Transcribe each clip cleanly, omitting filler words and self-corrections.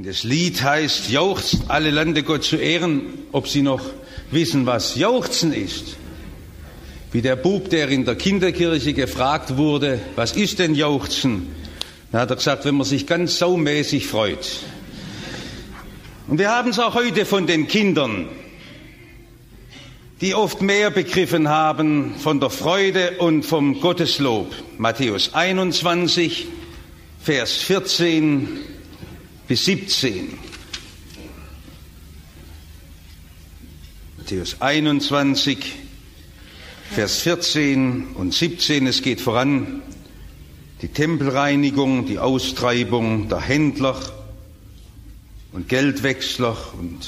Das Lied heißt, jauchzt alle Lande Gott zu ehren, ob sie noch wissen, was Jauchzen ist. Wie der Bub, der in der Kinderkirche gefragt wurde, was ist denn Jauchzen? Da hat er gesagt, wenn man sich ganz saumäßig freut. Und wir haben es auch heute von den Kindern, die oft mehr begriffen haben von der Freude und vom Gotteslob. Matthäus 21, Vers 14 bis 17. Matthäus 21, Vers 14 und 17. Es geht voran die Tempelreinigung, die Austreibung der Händler und Geldwechsler. Und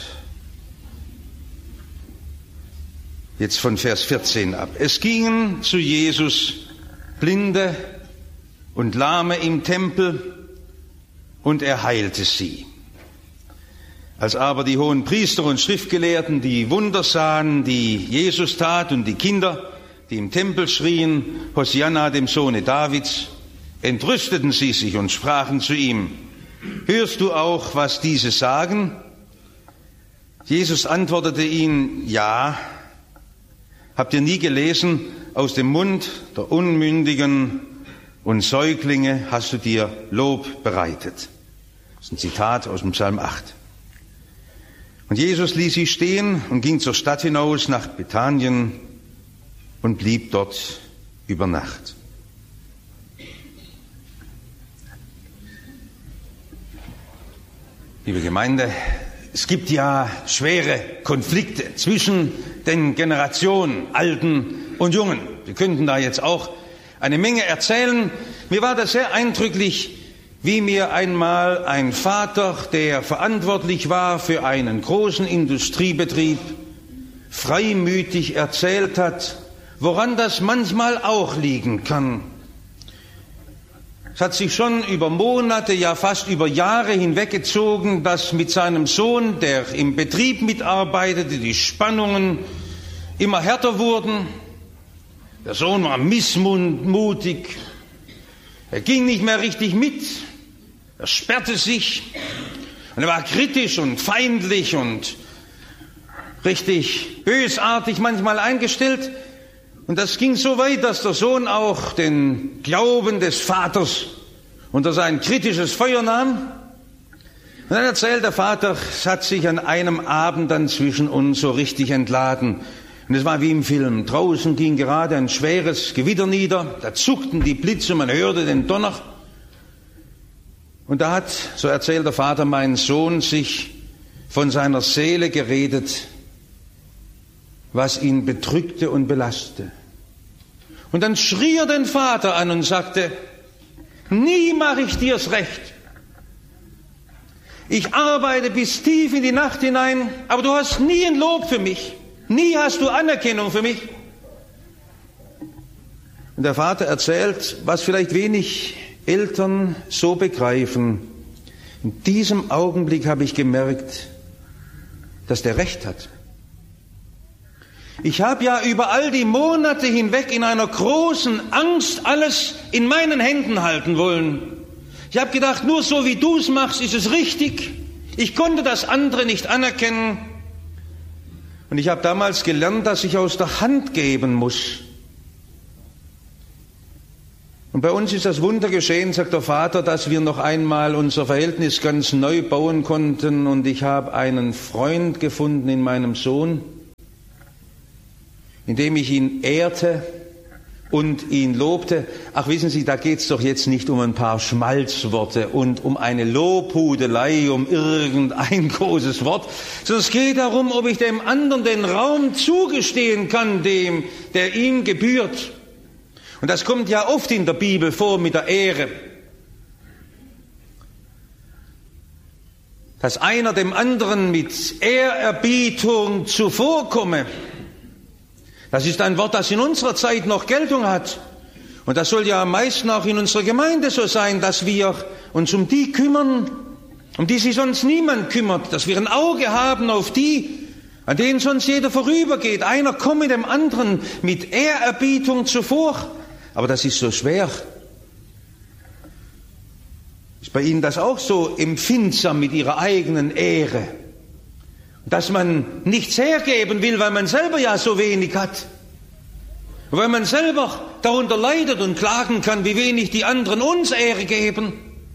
jetzt von Vers 14 ab. Es gingen zu Jesus Blinde und Lahme im Tempel, und er heilte sie. Als aber die hohen Priester und Schriftgelehrten die Wunder sahen, die Jesus tat, und die Kinder, die im Tempel schrien, Hosianna dem Sohne Davids, entrüsteten sie sich und sprachen zu ihm, hörst du auch, was diese sagen? Jesus antwortete ihnen, ja. Habt ihr nie gelesen, aus dem Mund der Unmündigen und Säuglinge hast du dir Lob bereitet? Das ist ein Zitat aus dem Psalm 8. Und Jesus ließ sie stehen und ging zur Stadt hinaus nach Bethanien und blieb dort über Nacht. Liebe Gemeinde, es gibt ja schwere Konflikte zwischen den Generationen, Alten und Jungen. Wir könnten da jetzt auch eine Menge erzählen. Mir war das sehr eindrücklich, wie mir einmal ein Vater, der verantwortlich war für einen großen Industriebetrieb, freimütig erzählt hat, woran das manchmal auch liegen kann. Es hat sich schon über Monate, ja fast über Jahre hinweggezogen, dass mit seinem Sohn, der im Betrieb mitarbeitete, die Spannungen immer härter wurden. Der Sohn war missmutig, er ging nicht mehr richtig mit, er sperrte sich und er war kritisch und feindlich und richtig bösartig manchmal eingestellt. Und das ging so weit, dass der Sohn auch den Glauben des Vaters unter sein kritisches Feuer nahm. Und dann erzählt der Vater, es hat sich an einem Abend dann zwischen uns so richtig entladen. Und es war wie im Film. Draußen ging gerade ein schweres Gewitter nieder, da zuckten die Blitze, man hörte den Donner. Und da hat, so erzählt der Vater, mein Sohn sich von seiner Seele geredet, was ihn bedrückte und belastete. Und dann schrie er den Vater an und sagte, nie mache ich dir's recht. Ich arbeite bis tief in die Nacht hinein, aber du hast nie ein Lob für mich. Nie hast du Anerkennung für mich. Und der Vater erzählt, was vielleicht wenig Eltern so begreifen. In diesem Augenblick habe ich gemerkt, dass der Recht hat. Ich habe ja über all die Monate hinweg in einer großen Angst alles in meinen Händen halten wollen. Ich habe gedacht, nur so wie du es machst, ist es richtig. Ich konnte das andere nicht anerkennen. Und ich habe damals gelernt, dass ich aus der Hand geben muss. Und bei uns ist das Wunder geschehen, sagt der Vater, dass wir noch einmal unser Verhältnis ganz neu bauen konnten. Und ich habe einen Freund gefunden in meinem Sohn, indem ich ihn ehrte und ihn lobte. Ach, wissen Sie, da geht's doch jetzt nicht um ein paar Schmalzworte und um eine Lobhudelei, um irgendein großes Wort, sondern es geht darum, ob ich dem anderen den Raum zugestehen kann, dem, der ihm gebührt. Und das kommt ja oft in der Bibel vor mit der Ehre. Dass einer dem anderen mit Ehrerbietung zuvorkomme. Das ist ein Wort, das in unserer Zeit noch Geltung hat. Und das soll ja am meisten auch in unserer Gemeinde so sein, dass wir uns um die kümmern, um die sich sonst niemand kümmert. Dass wir ein Auge haben auf die, an denen sonst jeder vorübergeht. Einer komme dem anderen mit Ehrerbietung zuvor. Aber das ist so schwer. Ist bei Ihnen das auch so empfindsam mit Ihrer eigenen Ehre? Dass man nichts hergeben will, weil man selber ja so wenig hat. Weil man selber darunter leidet und klagen kann, wie wenig die anderen uns Ehre geben.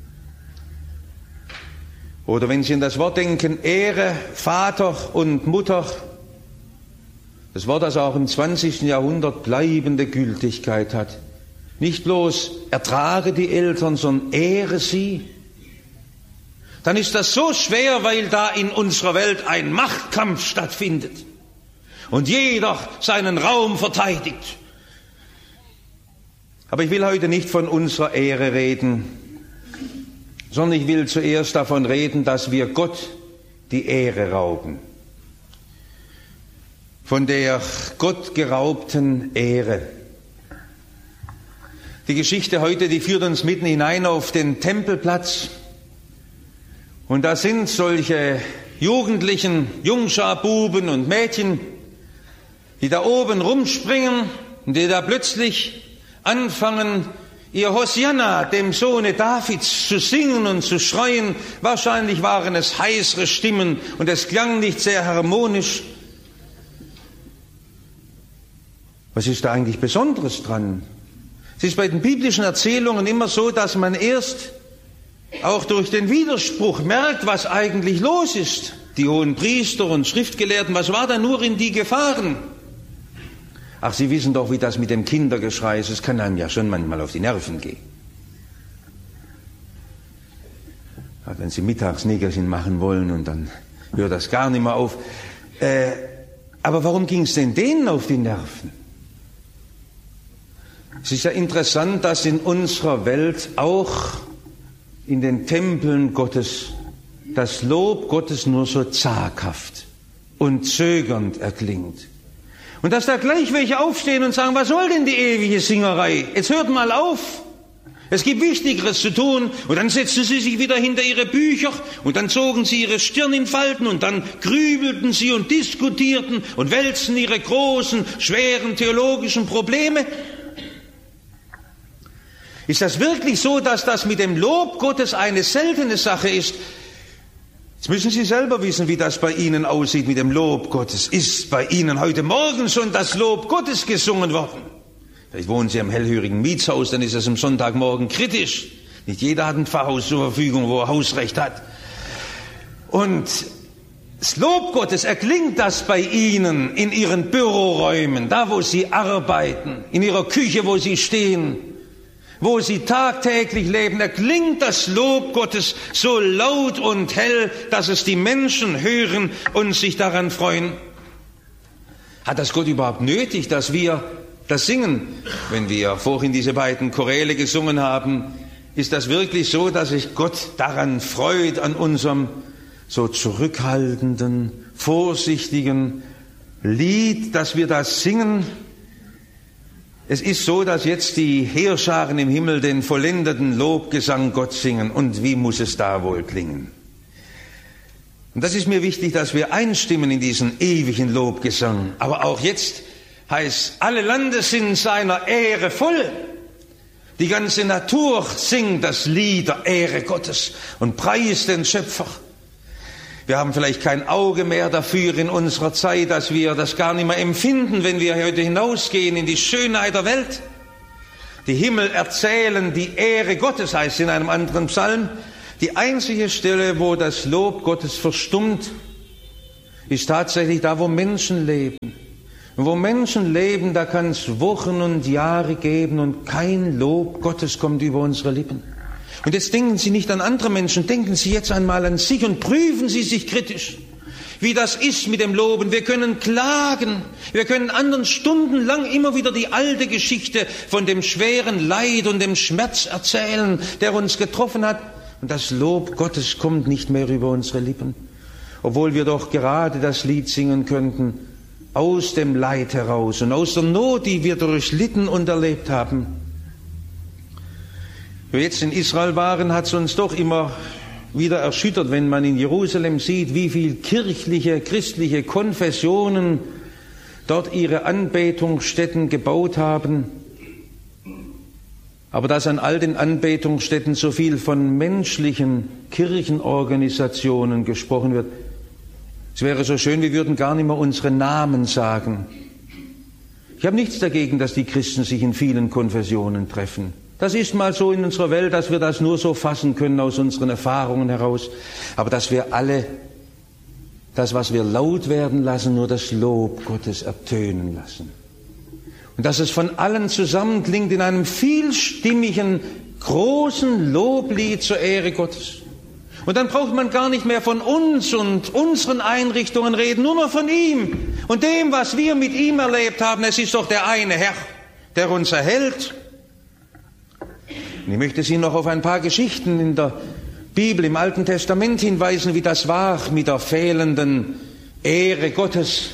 Oder wenn Sie an das Wort denken, Ehre, Vater und Mutter, das Wort, das auch im 20. Jahrhundert bleibende Gültigkeit hat. Nicht bloß ertrage die Eltern, sondern ehre sie. Dann ist das so schwer, weil da in unserer Welt ein Machtkampf stattfindet und jeder seinen Raum verteidigt. Aber ich will heute nicht von unserer Ehre reden, sondern ich will zuerst davon reden, dass wir Gott die Ehre rauben. Von der Gott geraubten Ehre. Die Geschichte heute, die führt uns mitten hinein auf den Tempelplatz. Und da sind solche Jugendlichen, Jungschar, Buben und Mädchen, die da oben rumspringen und die da plötzlich anfangen, ihr Hosianna, dem Sohne Davids, zu singen und zu schreien. Wahrscheinlich waren es heisere Stimmen und es klang nicht sehr harmonisch. Was ist da eigentlich Besonderes dran? Es ist bei den biblischen Erzählungen immer so, dass man erst auch durch den Widerspruch merkt, was eigentlich los ist. Die hohen Priester und Schriftgelehrten, was war da nur in die gefahren? Ach, Sie wissen doch, wie das mit dem Kindergeschrei ist. Es kann einem ja schon manchmal auf die Nerven gehen. Ja, wenn Sie mittags Nickerchen machen wollen und dann hört das gar nicht mehr auf. Aber warum ging es denn denen auf die Nerven? Es ist ja interessant, dass in unserer Welt auch in den Tempeln Gottes das Lob Gottes nur so zaghaft und zögernd erklingt. Und dass da gleich welche aufstehen und sagen, was soll denn die ewige Singerei? Jetzt hört mal auf. Es gibt Wichtigeres zu tun. Und dann setzten sie sich wieder hinter ihre Bücher und dann zogen sie ihre Stirn in Falten und dann grübelten sie und diskutierten und wälzten ihre großen, schweren theologischen Probleme. Ist das wirklich so, dass das mit dem Lob Gottes eine seltene Sache ist? Jetzt müssen Sie selber wissen, wie das bei Ihnen aussieht mit dem Lob Gottes. Ist bei Ihnen heute Morgen schon das Lob Gottes gesungen worden? Vielleicht wohnen Sie am hellhörigen Mietshaus, dann ist es am Sonntagmorgen kritisch. Nicht jeder hat ein Pfarrhaus zur Verfügung, wo er Hausrecht hat. Und das Lob Gottes, erklingt das bei Ihnen in Ihren Büroräumen, da wo Sie arbeiten, in Ihrer Küche, wo Sie stehen, wo Sie tagtäglich leben, erklingt das Lob Gottes so laut und hell, dass es die Menschen hören und sich daran freuen. Hat das Gott überhaupt nötig, dass wir das singen? Wenn wir vorhin diese beiden Choräle gesungen haben, ist das wirklich so, dass sich Gott daran freut, an unserem so zurückhaltenden, vorsichtigen Lied, dass wir das singen? Es ist so, dass jetzt die Heerscharen im Himmel den vollendeten Lobgesang Gott singen. Und wie muss es da wohl klingen? Und das ist mir wichtig, dass wir einstimmen in diesen ewigen Lobgesang. Aber auch jetzt heißt, alle Lande sind seiner Ehre voll. Die ganze Natur singt das Lied der Ehre Gottes und preist den Schöpfer. Wir haben vielleicht kein Auge mehr dafür in unserer Zeit, dass wir das gar nicht mehr empfinden, wenn wir heute hinausgehen in die Schönheit der Welt. Die Himmel erzählen die Ehre Gottes, heißt es in einem anderen Psalm. Die einzige Stelle, wo das Lob Gottes verstummt, ist tatsächlich da, wo Menschen leben. Und wo Menschen leben, da kann es Wochen und Jahre geben und kein Lob Gottes kommt über unsere Lippen. Und jetzt denken Sie nicht an andere Menschen, denken Sie jetzt einmal an sich und prüfen Sie sich kritisch, wie das ist mit dem Loben. Wir können klagen, wir können anderen stundenlang immer wieder die alte Geschichte von dem schweren Leid und dem Schmerz erzählen, der uns getroffen hat. Und das Lob Gottes kommt nicht mehr über unsere Lippen, obwohl wir doch gerade das Lied singen könnten, aus dem Leid heraus und aus der Not, die wir durchlitten und erlebt haben. Wir jetzt in Israel waren, hat es uns doch immer wieder erschüttert, wenn man in Jerusalem sieht, wie viel kirchliche, christliche Konfessionen dort ihre Anbetungsstätten gebaut haben. Aber dass an all den Anbetungsstätten so viel von menschlichen Kirchenorganisationen gesprochen wird, es wäre so schön, wir würden gar nicht mehr unsere Namen sagen. Ich habe nichts dagegen, dass die Christen sich in vielen Konfessionen treffen. Das ist mal so in unserer Welt, dass wir das nur so fassen können aus unseren Erfahrungen heraus. Aber dass wir alle das, was wir laut werden lassen, nur das Lob Gottes ertönen lassen. Und dass es von allen zusammenklingt in einem vielstimmigen, großen Loblied zur Ehre Gottes. Und dann braucht man gar nicht mehr von uns und unseren Einrichtungen reden, nur noch von ihm und dem, was wir mit ihm erlebt haben. Es ist doch der eine Herr, der uns erhält. Und ich möchte Sie noch auf ein paar Geschichten in der Bibel, im Alten Testament hinweisen, wie das war mit der fehlenden Ehre Gottes.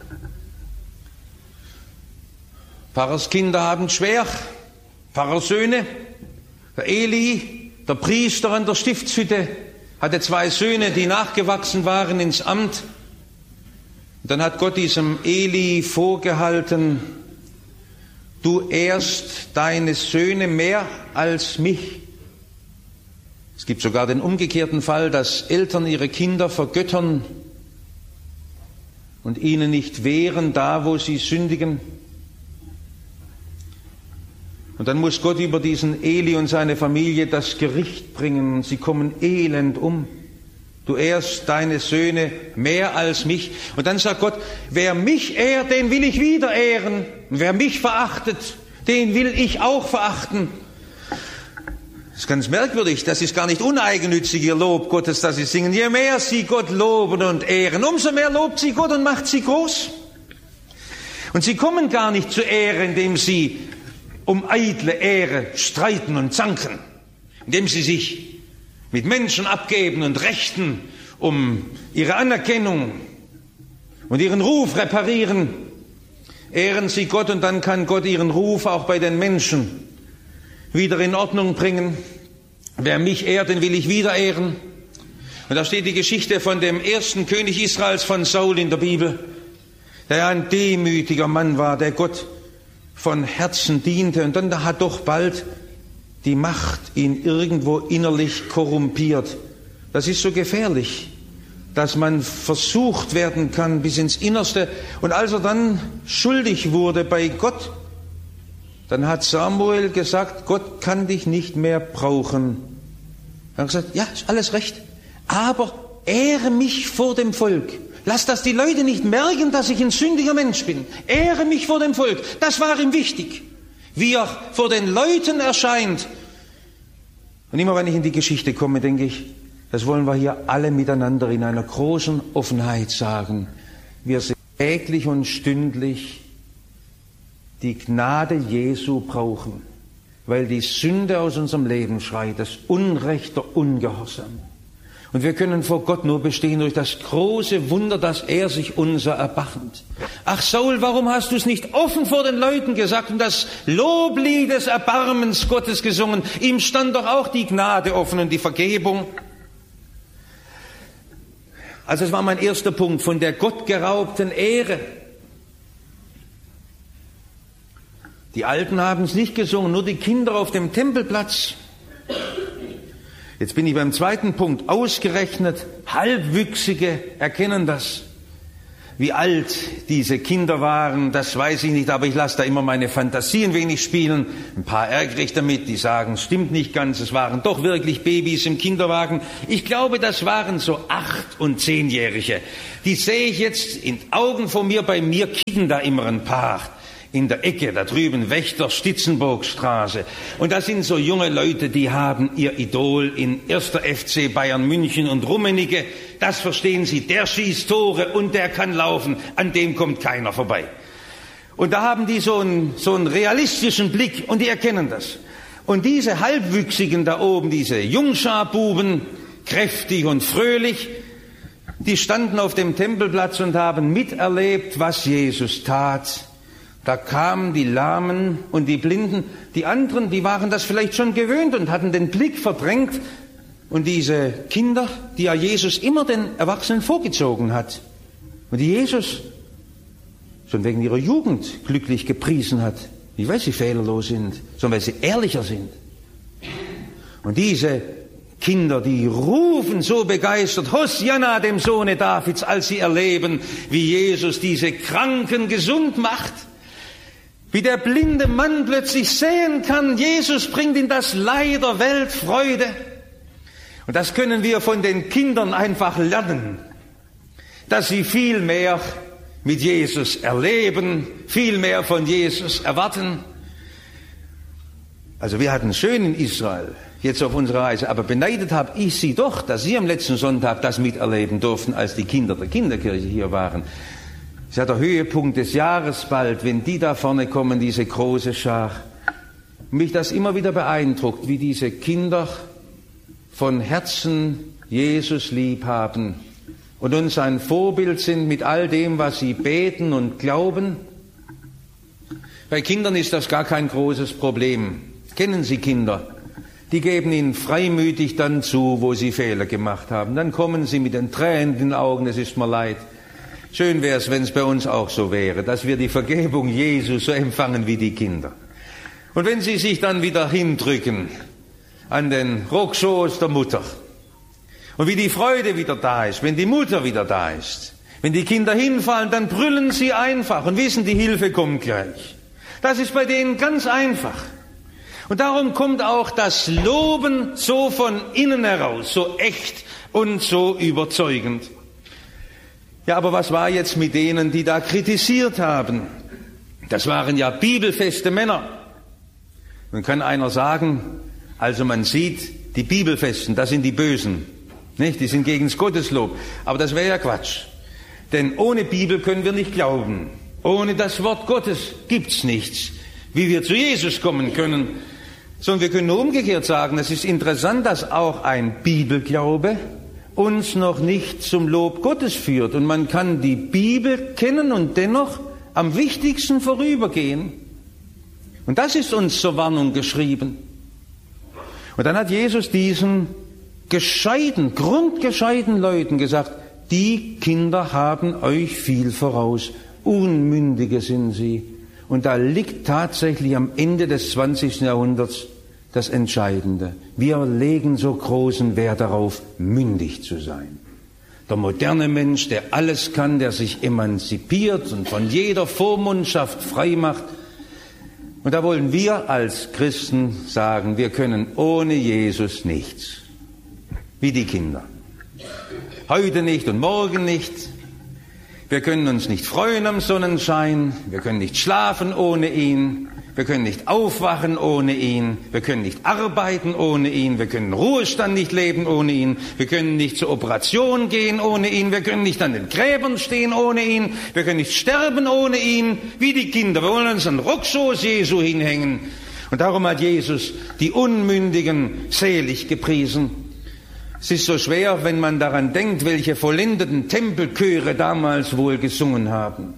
Pfarrerskinder haben es schwer, Pfarrersöhne. Der Eli, der Priester an der Stiftshütte, hatte 2 Söhne, die nachgewachsen waren ins Amt. Und dann hat Gott diesem Eli vorgehalten: Du ehrst deine Söhne mehr als mich. Es gibt sogar den umgekehrten Fall, dass Eltern ihre Kinder vergöttern und ihnen nicht wehren, da wo sie sündigen. Und dann muss Gott über diesen Eli und seine Familie das Gericht bringen. Sie kommen elend um. Du ehrst deine Söhne mehr als mich. Und dann sagt Gott, wer mich ehrt, den will ich wieder ehren. Und wer mich verachtet, den will ich auch verachten. Das ist ganz merkwürdig. Das ist gar nicht uneigennützig, ihr Lob Gottes, das sie singen. Je mehr sie Gott loben und ehren, umso mehr lobt sie Gott und macht sie groß. Und sie kommen gar nicht zur Ehre, indem sie um eitle Ehre streiten und zanken, indem sie sich mit Menschen abgeben und rechten, um ihre Anerkennung und ihren Ruf reparieren. Ehren sie Gott und dann kann Gott ihren Ruf auch bei den Menschen wieder in Ordnung bringen. Wer mich ehrt, den will ich wieder ehren. Und da steht die Geschichte von dem ersten König Israels, von Saul, in der Bibel, der ein demütiger Mann war, der Gott von Herzen diente, und dann hat doch bald die Macht ihn irgendwo innerlich korrumpiert. Das ist so gefährlich, dass man versucht werden kann bis ins Innerste. Und als er dann schuldig wurde bei Gott, dann hat Samuel gesagt, Gott kann dich nicht mehr brauchen. Er hat gesagt, ja, ist alles recht, aber ehre mich vor dem Volk. Lass das die Leute nicht merken, dass ich ein sündiger Mensch bin. Ehre mich vor dem Volk. Das war ihm wichtig. Wie er vor den Leuten erscheint. Und immer wenn ich in die Geschichte komme, denke ich, das wollen wir hier alle miteinander in einer großen Offenheit sagen. Wir sehen täglich und stündlich die Gnade Jesu brauchen, weil die Sünde aus unserem Leben schreit, das Unrecht, der Ungehorsam. Und wir können vor Gott nur bestehen durch das große Wunder, dass er sich unser erbarmt. Ach Saul, warum hast du es nicht offen vor den Leuten gesagt und das Loblied des Erbarmens Gottes gesungen? Ihm stand doch auch die Gnade offen und die Vergebung. Also das war mein erster Punkt, von der gottgeraubten Ehre. Die Alten haben es nicht gesungen, nur die Kinder auf dem Tempelplatz. Jetzt bin ich beim zweiten Punkt. Ausgerechnet Halbwüchsige erkennen das. Wie alt diese Kinder waren, das weiß ich nicht, aber ich lasse da immer meine Fantasie ein wenig spielen. Ein paar ärgere ich damit, die sagen, es stimmt nicht ganz, es waren doch wirklich Babys im Kinderwagen. Ich glaube, das waren so 8- und 10-Jährige. Die sehe ich jetzt in Augen vor mir, bei mir kicken da immer ein paar. In der Ecke, da drüben, Wächter, Stitzenburgstraße. Und das sind so junge Leute, die haben ihr Idol in 1. FC Bayern München und Rummenigge. Das verstehen sie, der schießt Tore und der kann laufen, an dem kommt keiner vorbei. Und da haben die so einen realistischen Blick und die erkennen das. Und diese Halbwüchsigen da oben, diese Jungscharbuben, kräftig und fröhlich, die standen auf dem Tempelplatz und haben miterlebt, was Jesus tat. Da kamen die Lahmen und die Blinden. Die anderen, die waren das vielleicht schon gewöhnt und hatten den Blick verdrängt. Und diese Kinder, die ja Jesus immer den Erwachsenen vorgezogen hat und die Jesus schon wegen ihrer Jugend glücklich gepriesen hat, Nicht, weil sie fehlerlos sind, sondern weil sie ehrlicher sind. Und diese Kinder, die rufen so begeistert, Hosianna dem Sohne Davids, als sie erleben, wie Jesus diese Kranken gesund macht. Wie der blinde Mann plötzlich sehen kann, Jesus bringt in das Leid der Welt Freude. Und das können wir von den Kindern einfach lernen, dass sie viel mehr mit Jesus erleben, viel mehr von Jesus erwarten. Also wir hatten es schön in Israel, jetzt auf unserer Reise, aber beneidet habe ich sie doch, dass sie am letzten Sonntag das miterleben durften, als die Kinder der Kinderkirche hier waren. Es ist ja der Höhepunkt des Jahres bald, wenn die da vorne kommen, diese große Schar. Mich das immer wieder beeindruckt, wie diese Kinder von Herzen Jesus lieb haben und uns ein Vorbild sind mit all dem, was sie beten und glauben. Bei Kindern ist das gar kein großes Problem. Kennen Sie Kinder? Die geben Ihnen freimütig dann zu, wo sie Fehler gemacht haben. Dann kommen sie mit den Tränen in den Augen, es ist mir leid. Schön wäre es, wenn es bei uns auch so wäre, dass wir die Vergebung Jesu so empfangen wie die Kinder. Und wenn sie sich dann wieder hindrücken an den Rockschoß der Mutter und wie die Freude wieder da ist, wenn die Mutter wieder da ist, wenn die Kinder hinfallen, dann brüllen sie einfach und wissen, die Hilfe kommt gleich. Das ist bei denen ganz einfach. Und darum kommt auch das Loben so von innen heraus, so echt und so überzeugend. Ja, aber was war jetzt mit denen, die da kritisiert haben? Das waren ja bibelfeste Männer. Nun kann einer sagen, also man sieht, die Bibelfesten, das sind die Bösen, nicht? Die sind gegen das Gotteslob. Aber das wäre ja Quatsch. Denn ohne Bibel können wir nicht glauben. Ohne das Wort Gottes gibt's nichts, wie wir zu Jesus kommen können. Sondern wir können nur umgekehrt sagen, es ist interessant, dass auch ein Bibelglaube uns noch nicht zum Lob Gottes führt. Und man kann die Bibel kennen und dennoch am wichtigsten vorübergehen. Und das ist uns zur Warnung geschrieben. Und dann hat Jesus diesen gescheiten, grundgescheiten Leuten gesagt, die Kinder haben euch viel voraus, Unmündige sind sie. Und da liegt tatsächlich am Ende des 20. Jahrhunderts das Entscheidende. Wir legen so großen Wert darauf, mündig zu sein. Der moderne Mensch, der alles kann, der sich emanzipiert und von jeder Vormundschaft frei macht. Und da wollen wir als Christen sagen, wir können ohne Jesus nichts. Wie die Kinder. Heute nicht und morgen nicht. Wir können uns nicht freuen am Sonnenschein. Wir können nicht schlafen ohne ihn. Wir können nicht aufwachen ohne ihn. Wir können nicht arbeiten ohne ihn. Wir können Ruhestand nicht leben ohne ihn. Wir können nicht zur Operation gehen ohne ihn. Wir können nicht an den Gräbern stehen ohne ihn. Wir können nicht sterben ohne ihn. Wie die Kinder. Wir wollen uns an den Rockschoß Jesu hinhängen. Und darum hat Jesus die Unmündigen selig gepriesen. Es ist so schwer, wenn man daran denkt, welche vollendeten Tempelchöre damals wohl gesungen haben.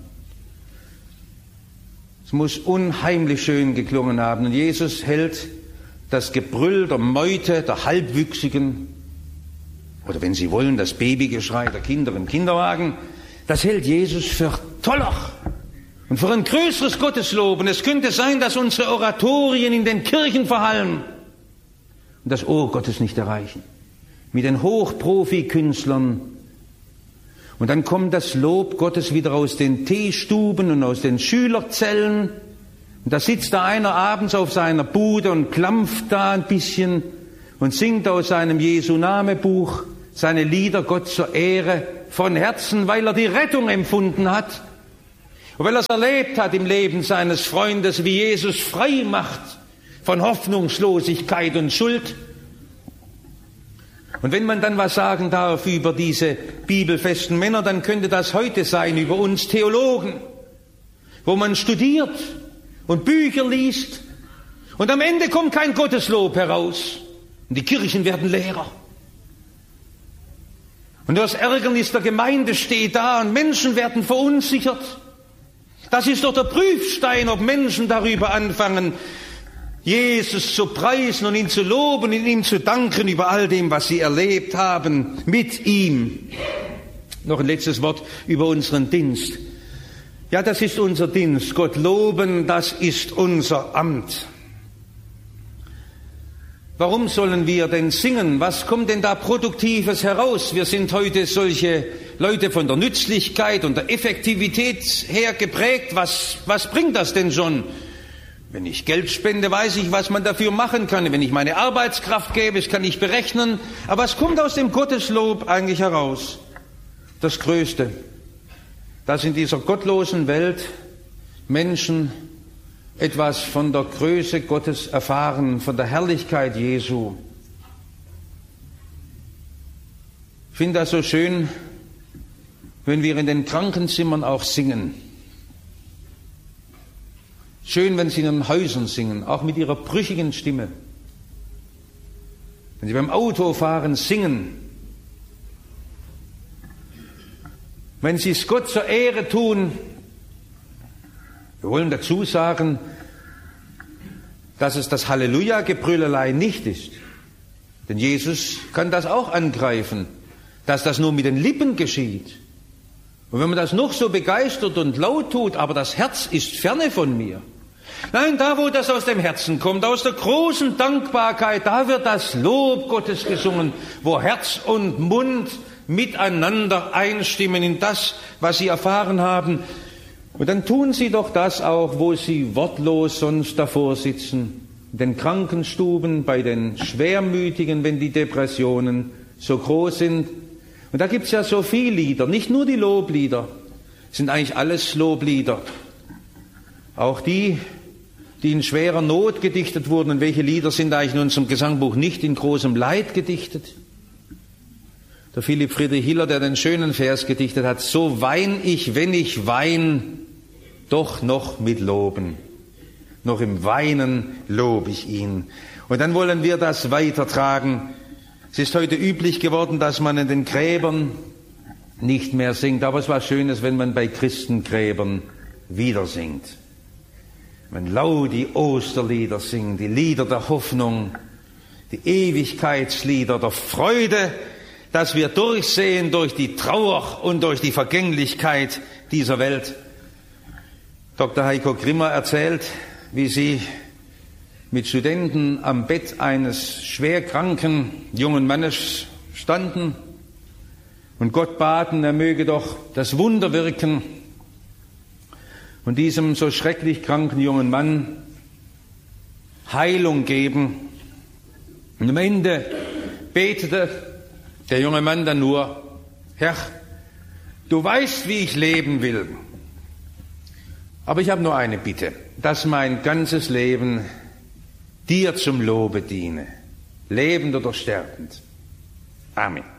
Es muss unheimlich schön geklungen haben. Und Jesus hält das Gebrüll der Meute, der Halbwüchsigen, oder wenn Sie wollen, das Babygeschrei der Kinder im Kinderwagen, das hält Jesus für toller und für ein größeres Gotteslob. Und es könnte sein, dass unsere Oratorien in den Kirchen verhallen und das Ohr Gottes nicht erreichen. Mit den Hochprofi-Künstlern. Und dann kommt das Lob Gottes wieder aus den Teestuben und aus den Schülerzellen. Und da sitzt da einer abends auf seiner Bude und klampft da ein bisschen und singt aus seinem Jesu-Name-Buch seine Lieder Gott zur Ehre von Herzen, weil er die Rettung empfunden hat. Und weil er es erlebt hat im Leben seines Freundes, wie Jesus frei macht von Hoffnungslosigkeit und Schuld. Und wenn man dann was sagen darf über diese bibelfesten Männer, dann könnte das heute sein über uns Theologen, wo man studiert und Bücher liest und am Ende kommt kein Gotteslob heraus und die Kirchen werden leerer. Und das Ärgernis der Gemeinde steht da und Menschen werden verunsichert. Das ist doch der Prüfstein, ob Menschen darüber anfangen, Jesus zu preisen und ihn zu loben und ihm zu danken über all dem, was sie erlebt haben mit ihm. Noch ein letztes Wort über unseren Dienst. Ja, das ist unser Dienst. Gott loben, das ist unser Amt. Warum sollen wir denn singen? Was kommt denn da Produktives heraus? Wir sind heute solche Leute von der Nützlichkeit und der Effektivität her geprägt. Was bringt das denn schon? Wenn ich Geld spende, weiß ich, was man dafür machen kann. Wenn ich meine Arbeitskraft gebe, das kann ich berechnen. Aber was kommt aus dem Gotteslob eigentlich heraus? Das Größte, dass in dieser gottlosen Welt Menschen etwas von der Größe Gottes erfahren, von der Herrlichkeit Jesu. Ich finde das so schön, wenn wir in den Krankenzimmern auch singen. Schön, wenn sie in den Häusern singen, auch mit ihrer brüchigen Stimme. Wenn sie beim Autofahren singen. Wenn sie es Gott zur Ehre tun. Wir wollen dazu sagen, dass es das Halleluja-Gebrüllelei nicht ist. Denn Jesus kann das auch angreifen, dass das nur mit den Lippen geschieht. Und wenn man das noch so begeistert und laut tut, aber das Herz ist ferne von mir. Nein, da wo das aus dem Herzen kommt, aus der großen Dankbarkeit, da wird das Lob Gottes gesungen, wo Herz und Mund miteinander einstimmen in das, was sie erfahren haben. Und dann tun sie doch das auch, wo sie wortlos sonst davor sitzen, in den Krankenstuben, bei den Schwermütigen, wenn die Depressionen so groß sind. Und da gibt's ja so viele Lieder, nicht nur die Loblieder, sind eigentlich alles Loblieder. Auch die in schwerer Not gedichtet wurden. Und welche Lieder sind eigentlich in unserem Gesangbuch nicht in großem Leid gedichtet? Der Philipp Friedrich Hiller, der den schönen Vers gedichtet hat, so wein ich, wenn ich wein, doch noch mit Loben. Noch im Weinen lob ich ihn. Und dann wollen wir das weitertragen. Es ist heute üblich geworden, dass man in den Gräbern nicht mehr singt. Aber es war Schönes, wenn man bei Christengräbern wieder singt. Wenn laut die Osterlieder singen, die Lieder der Hoffnung, die Ewigkeitslieder der Freude, dass wir durchsehen durch die Trauer und durch die Vergänglichkeit dieser Welt. Dr. Heiko Grimmer erzählt, wie sie mit Studenten am Bett eines schwerkranken jungen Mannes standen und Gott baten, er möge doch das Wunder wirken und diesem so schrecklich kranken jungen Mann Heilung geben. Und am Ende betete der junge Mann dann nur, Herr, du weißt, wie ich leben will. Aber ich habe nur eine Bitte, dass mein ganzes Leben dir zum Lobe diene, lebend oder sterbend. Amen.